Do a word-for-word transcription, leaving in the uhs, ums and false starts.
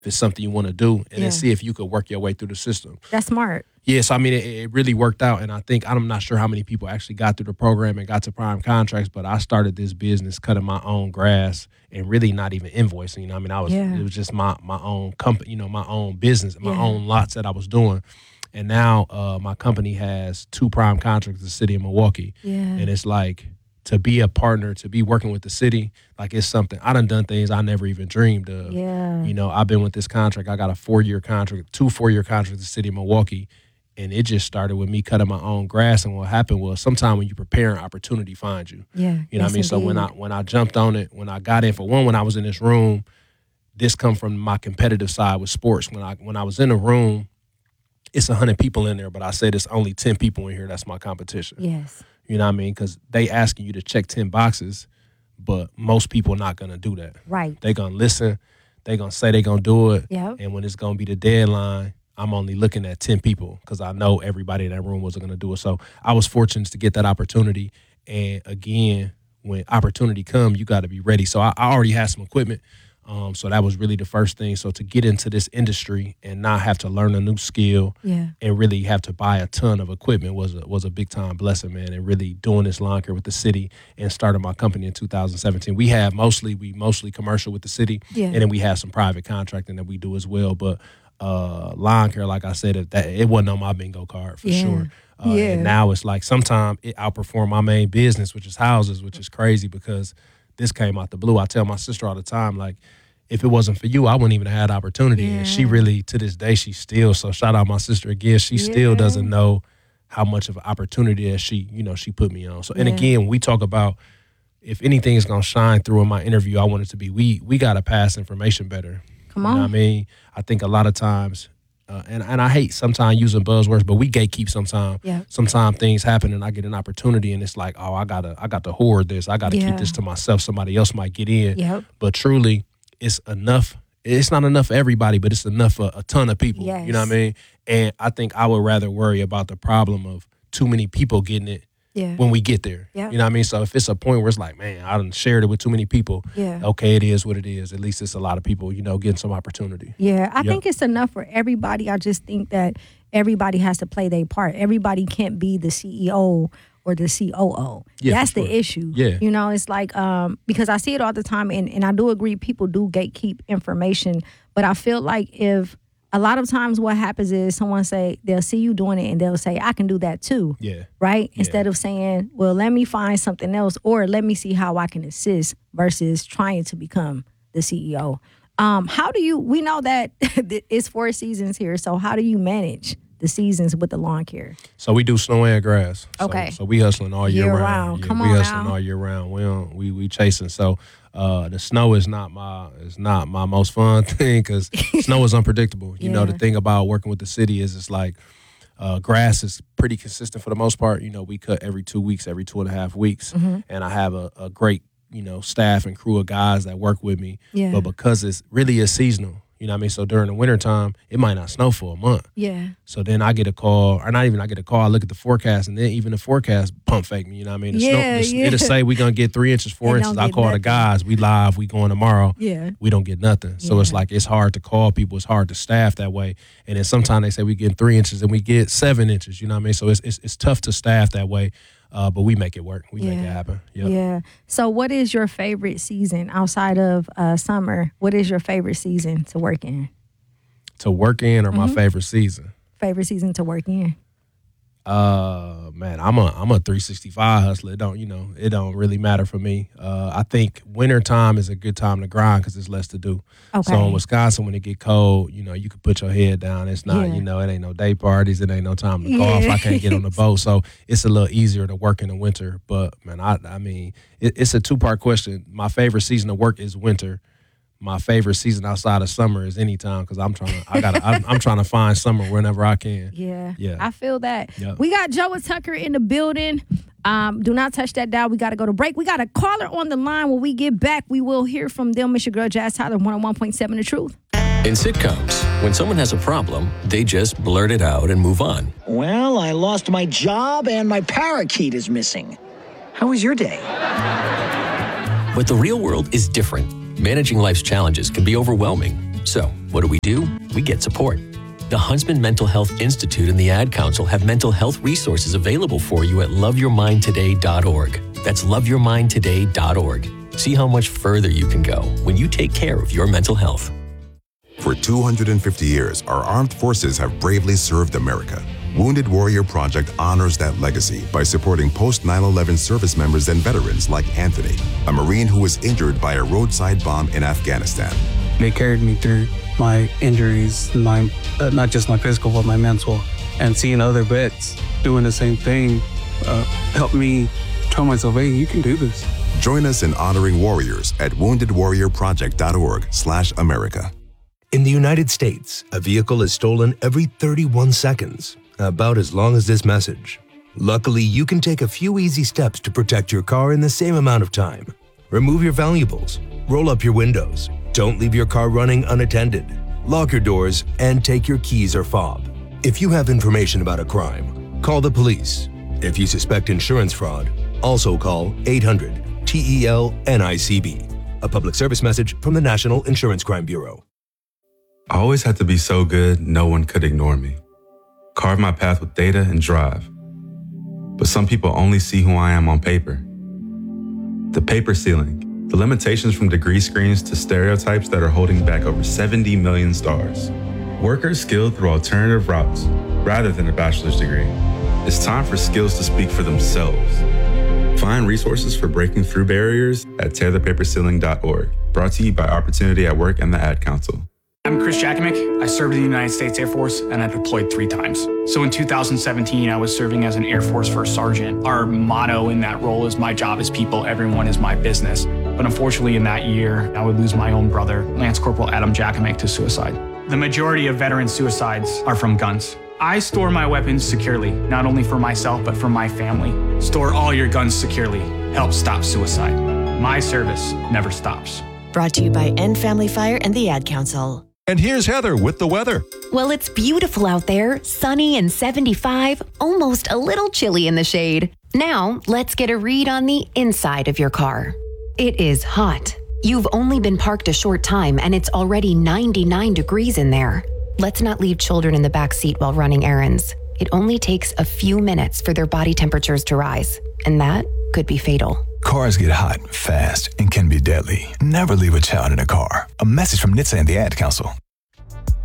if it's something you want to do, and Yeah. then see if you could work your way through the system. That's smart. Yeah, so I mean, it, it really worked out, and I think I'm not sure how many people actually got through the program and got to prime contracts, but I started this business cutting my own grass and really not even invoicing. You know, I mean, I was Yeah. it was just my my own company, you know, my own business, my Yeah. own lots that I was doing, and now uh, my company has two prime contracts in the city of Milwaukee, Yeah. and it's like to be a partner, to be working with the city, like it's something I done done things I never even dreamed of. Yeah. You know, I've been with this contract. I got a four year contract, two four year contracts with the city of Milwaukee. And it just started with me cutting my own grass. And what happened was sometime when you prepare, an opportunity finds you. Yeah. You know what Yes, I mean? So when I indeed. when I jumped on it, when I got in, for one, when I was in this room, this come from my competitive side with sports. When I when I was in a room, it's one hundred people in there, but I said it's only ten people in here. That's my competition. Yes. You know what I mean? Because they asking you to check ten boxes, but most people not going to do that. Right. They going to listen. They going to say they going to do it. Yep. And when it's going to be the deadline, I'm only looking at ten people because I know everybody in that room wasn't going to do it. So I was fortunate to get that opportunity. And again, when opportunity come, you got to be ready. So I, I already had some equipment. Um, so that was really the first thing. So to get into this industry and not have to learn a new skill Yeah. and really have to buy a ton of equipment was a, was a big time blessing, man. And really doing this lawn care with the city and starting my company in two thousand seventeen. We have mostly, we mostly commercial with the city. Yeah. And then we have some private contracting that we do as well. But uh, lawn care, like I said, it, that, it wasn't on my bingo card for Yeah. sure. Uh, Yeah. And now it's like sometimes it outperformed my main business, which is houses, which is crazy because this came out the blue. I tell my sister all the time, like, if it wasn't for you, I wouldn't even have had opportunity. Yeah. And she really, to this day, she still, so shout out my sister again, she still Yeah. doesn't know how much of an opportunity that she, you know, she put me on. So, and Yeah. again, when we talk about if anything is going to shine through in my interview, I want it to be, we we got to pass information better. Come You on. know what I mean? I think a lot of times, uh, and, and I hate sometimes using buzzwords, but we gatekeep sometimes. Yeah. Sometimes things happen and I get an opportunity and it's like, oh, I got to I got to hoard this. I got to Yeah. keep this to myself. Somebody else might get in. Yep. But truly, it's enough. It's not enough for everybody, but it's enough for a ton of people. Yes. You know what I mean? And I think I would rather worry about the problem of too many people getting it Yeah. when we get there. Yeah. You know what I mean? So if it's a point where it's like, man, I done shared it with too many people. Yeah. Okay, it is what it is. At least it's a lot of people, you know, getting some opportunity. Yeah, I Yep. think it's enough for everybody. I just think that everybody has to play their part. Everybody can't be the C E O or the C O O. Yeah, That's for the sure. issue. Yeah. You know, it's like, um, because I see it all the time, and, and I do agree people do gatekeep information, but I feel like if a lot of times what happens is someone say, they'll see you doing it and they'll say, I can do that too. Yeah. Right? Yeah. Instead of saying, well, let me find something else or let me see how I can assist versus trying to become the C E O. Um, how do you, we know that it's four seasons here, so how do you manage the seasons with the lawn care? So we do snow and grass. So, Okay. So we hustling all year, Year round. round. Yeah, Come we on hustling now. all year round. We don't, we we chasing. So uh, the snow is not my is not my most fun thing because snow is unpredictable. You know, the Yeah. thing about working with the city is it's like uh, grass is pretty consistent for the most part. You know, we cut every two weeks, every two and a half weeks, Mm-hmm. and I have a, a great you know staff and crew of guys that work with me. Yeah. But because it's really is seasonal. You know what I mean? So during the wintertime, it might not snow for a month. Yeah. So then I get a call, or not even I get a call, I look at the forecast, and then even the forecast pump fake me, you know what I mean? The Yeah, snow, the, yeah. It'll say we're going to get three inches, four And inches. don't I get call the nothing. guys, we live, we going tomorrow. Yeah. We don't get nothing. So it's Yeah. like it's hard to call people. It's hard to staff that way. And then sometimes they say we get three inches and we get seven inches, you know what I mean? So it's it's, it's tough to staff that way, uh, but we make it work. We make it Yeah. happen. Yep. Yeah. So what is your favorite season outside of uh, summer? What is your favorite season to work in? To work in or my Mm-hmm. favorite season? Favorite season to work in? Uh man, I'm a I'm a three sixty-five hustler. It don't you know it don't really matter for me. Uh, I think winter time is a good time to grind because there's less to do. Okay. So in Wisconsin, when it get cold, you know you can put your head down. It's not Yeah. you know it ain't no day parties. It ain't no time to golf. Yeah. I can't get on the boat, so it's a little easier to work in the winter. But man, I I mean it, it's a two part question. My favorite season to work is winter. My favorite season outside of summer is anytime because I'm trying to I got I'm, I'm trying to find summer whenever I can. Yeah. Yeah. I feel that. Yeah. We got Joe Tucker in the building. Um, do not touch that dial. We got to go to break. We got a caller on the line. When we get back, we will hear from them. It's your girl, Jazz Tyler, one oh one point seven The Truth. In sitcoms, when someone has a problem, they just blurt it out and move on. Well, I lost my job and my parakeet is missing. How was your day? But the real world is different. Managing life's challenges can be overwhelming. So, what do we do? We get support. The Huntsman Mental Health Institute and the Ad Council have mental health resources available for you at love your mind today dot org. That's love your mind today dot org. See how much further you can go when you take care of your mental health. For two hundred fifty years, our armed forces have bravely served America. Wounded Warrior Project honors that legacy by supporting post nine eleven service members and veterans like Anthony, a Marine who was injured by a roadside bomb in Afghanistan. They carried me through my injuries, my uh, not just my physical, but my mental. And seeing other vets doing the same thing uh, helped me tell myself, hey, you can do this. Join us in honoring warriors at wounded warrior project dot org slash America. In the United States, a vehicle is stolen every thirty-one seconds, about as long as this message. Luckily, you can take a few easy steps to protect your car in the same amount of time. Remove your valuables, roll up your windows, don't leave your car running unattended, lock your doors, and take your keys or fob. If you have information about a crime, call the police. If you suspect insurance fraud, also call eight hundred T E L N I C B. A public service message from the National Insurance Crime Bureau. I always had to be so good, no one could ignore me. Carve my path with data and drive. But some people only see who I am on paper. The paper ceiling, the limitations from degree screens to stereotypes that are holding back over seventy million stars. Workers skilled through alternative routes rather than a bachelor's degree. It's time for skills to speak for themselves. Find resources for breaking through barriers at tear the paper ceiling dot org. Brought to you by Opportunity at Work and the Ad Council. I'm Chris Jakomick. I served in the United States Air Force and I deployed three times. So in two thousand seventeen, I was serving as an Air Force First Sergeant. Our motto in that role is my job is people, everyone is my business. But unfortunately in that year, I would lose my own brother, Lance Corporal Adam Jakomick, to suicide. The majority of veteran suicides are from guns. I store my weapons securely, not only for myself, but for my family. Store all your guns securely. Help stop suicide. My service never stops. Brought to you by End Family Fire and the Ad Council. And here's Heather with the weather. Well, it's beautiful out there, sunny and seventy-five, almost a little chilly in the shade. Now, let's get a read on the inside of your car. It is hot. You've only been parked a short time and it's already ninety-nine degrees in there. Let's not leave children in the back seat while running errands. It only takes a few minutes for their body temperatures to rise, and that could be fatal. Cars get hot fast and can be deadly. Never leave a child in a car. A message from N H T S A and the Ad Council.